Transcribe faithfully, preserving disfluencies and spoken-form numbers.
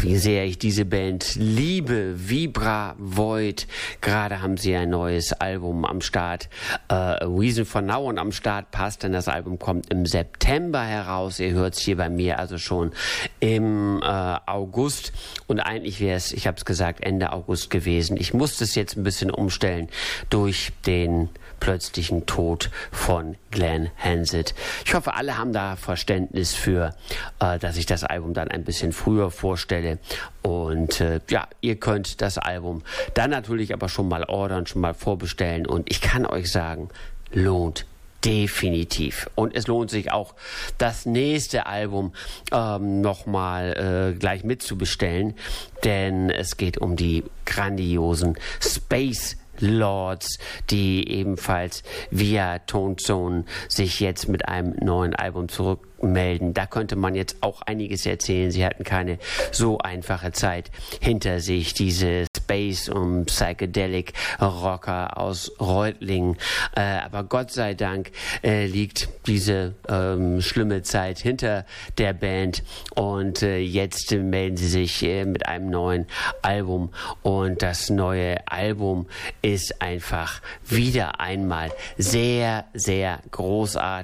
wie sehr ich diese Band liebe. Vibra Void. Gerade haben sie ein neues Album am Start. Äh, A Reason for Now und am Start passt, denn das Album kommt im September heraus. Ihr hört es hier bei mir also schon im äh, August. Und eigentlich wäre es, ich habe es gesagt, Ende August gewesen. Ich musste es jetzt ein bisschen umstellen durch den plötzlichen Tod von Glenn Hansard. Ich hoffe, alle haben da Verständnis für, äh, dass ich das Album dann ein bisschen früher vorstelle. Und äh, ja, ihr könnt das Album dann natürlich aber schon mal ordern, schon mal vorbestellen. Und ich kann euch sagen, lohnt definitiv. Und es lohnt sich auch, das nächste Album ähm, nochmal äh, gleich mitzubestellen, denn es geht um die grandiosen Space Lords, die ebenfalls via Tone Zone sich jetzt mit einem neuen Album zurückmelden. Da könnte man jetzt auch einiges erzählen. Sie hatten keine so einfache Zeit hinter sich. Diese Space und Psychedelic Rocker aus Reutlingen. Äh, aber Gott sei Dank äh, liegt diese ähm, schlimme Zeit hinter der Band und äh, jetzt äh, melden sie sich äh, mit einem neuen Album und das neue Album ist einfach wieder einmal sehr, sehr großartig.